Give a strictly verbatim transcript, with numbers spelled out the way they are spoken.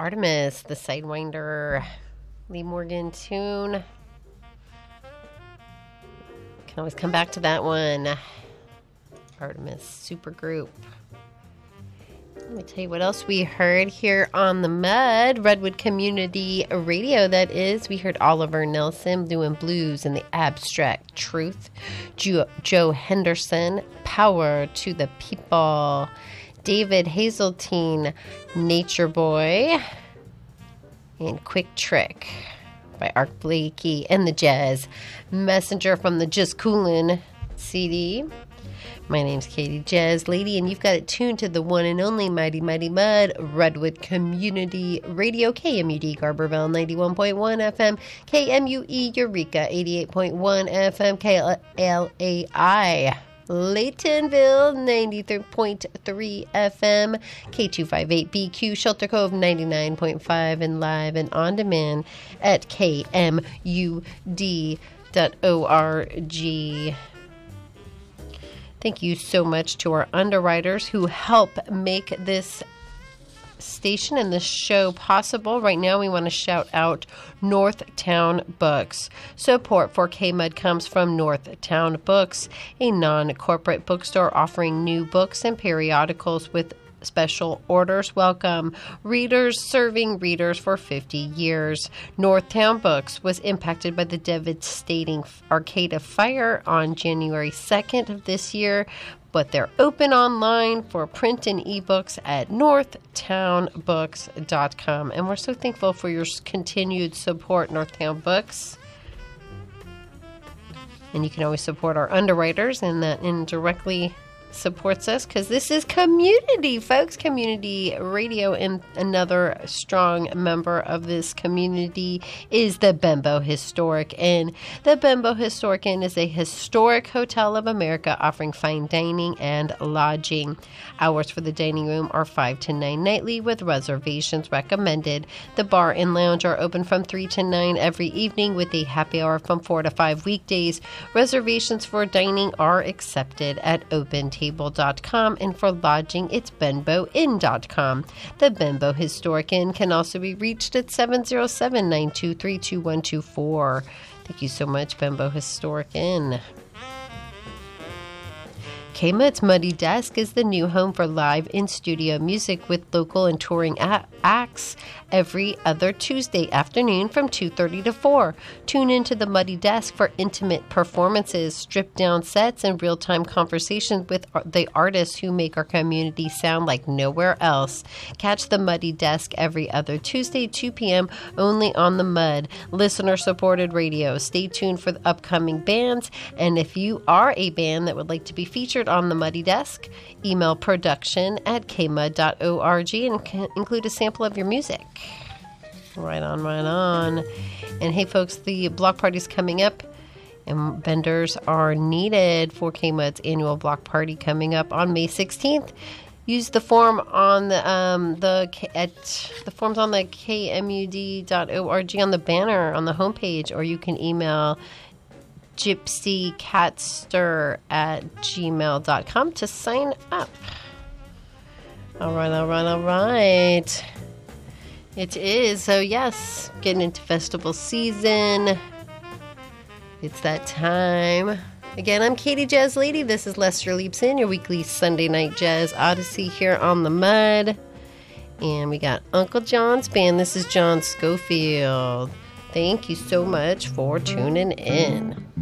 Artemis, the Sidewinder, Lee Morgan tune. Can always come back to that one. Artemis Supergroup. Let me tell you what else we heard here on the Mud. Redwood Community Radio, that is. We heard Oliver Nelson doing Blues and the Abstract Truth. Jo- Joe Henderson, Power to the People. David Hazeltine, Nature Boy. And Quick Trick by Art Blakey and the Jazz Messenger from the Just Coolin' C D. My name's Katie Jazz Lady, and you've got it tuned to the one and only Mighty Mighty Mud, Redwood Community Radio, K M U D Garberville ninety-one point one F M, K M U E Eureka eighty-eight point one F M, K L A I Laytonville ninety-three point three F M, K two fifty-eight B Q Shelter Cove ninety-nine point five, and live and on demand at K M U D dot org. Thank you so much to our underwriters who help make this station and this show possible. Right now, we want to shout out Northtown Books. Support for K-Mud comes from Northtown Books, a non-corporate bookstore offering new books and periodicals with special orders. Welcome. Readers serving readers for fifty years. Northtown Books was impacted by the devastating Arcata fire on January second of this year, but they're open online for print and ebooks at northtown books dot com. And we're so thankful for your continued support, Northtown Books. And you can always support our underwriters, and that indirectly supports us because this is community, folks. Community radio, and another strong member of this community is the Bembo Historic Inn. The Bembo Historic Inn is a historic hotel of America offering fine dining and lodging. Hours for the dining room are five to nine nightly with reservations recommended. The bar and lounge are open from three to nine every evening with a happy hour from four to five weekdays. Reservations for dining are accepted at open table dot com, and for lodging, it's benbow inn dot com. The Bembo Historic Inn can also be reached at seven oh seven, nine two three, two one two four. Thank you so much, Bembo Historic Inn. K-Mud's Muddy Desk is the new home for live in-studio music with local and touring a- acts every other Tuesday afternoon from two thirty to four. Tune into the Muddy Desk for intimate performances, stripped-down sets, and real-time conversations with the artists who make our community sound like nowhere else. Catch the Muddy Desk every other Tuesday, two p.m., only on the Mud, listener-supported radio. Stay tuned for the upcoming bands, and if you are a band that would like to be featured on the Muddy Desk, email production at k mud dot org and can include a sample of your music. Right on, right on. And hey, folks, the block party's coming up, and vendors are needed for K-Mud's annual block party coming up on May sixteenth. Use the form on the um the at the forms on the k m u d dot org on the banner on the homepage, or you can email gypsycatster at gmail dot com to sign up. All right, all right, all right. It is. So, yes, getting into festival season. It's that time. Again, I'm Katie Jazz Lady. This is Lester Leaps In, your weekly Sunday night jazz odyssey here on the Mud. And we got Uncle John's band. This is John Schofield. Thank you so much for tuning in.